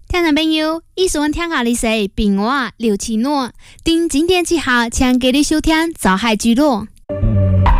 听众朋友，以上听下的是平话刘奇诺，顶经典之后，请继续收听《走海之路》。